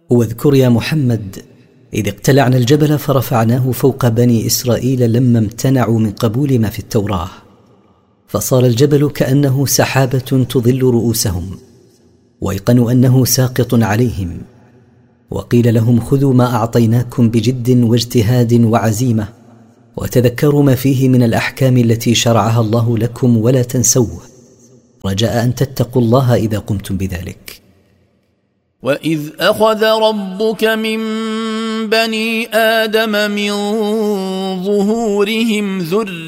واذكر يا محمد إذ اقتلعنا الجبل فرفعناه فوق بني إسرائيل لما امتنعوا من قبول ما في التوراة، فصار الجبل كأنه سحابة تظل رؤوسهم، وأيقنوا أنه ساقط عليهم، وقيل لهم خذوا ما أعطيناكم بجد واجتهاد وعزيمة، وتذكروا ما فيه من الأحكام التي شرعها الله لكم ولا تنسوه، رجاء أن تتقوا الله إذا قمتم بذلك. وإذ أخذ ربك من بني آدم من ظهورهم ذريتهم